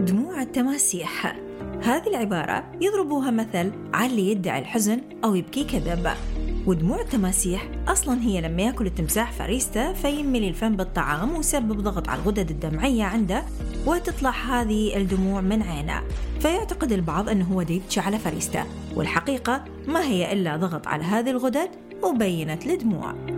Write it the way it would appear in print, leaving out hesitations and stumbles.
دموع التماسيح، هذه العبارة يضربوها مثل على اللي يدعي الحزن أو يبكي كذب. ودموع التماسيح أصلاً هي لما يأكل التمساح فريسته فيملي الفم بالطعام ويسبب ضغط على الغدد الدمعية عنده، وتطلع هذه الدموع من عينه، فيعتقد البعض أنه هو يبكي على فريسته، والحقيقة ما هي إلا ضغط على هذه الغدد وبينت الدموع.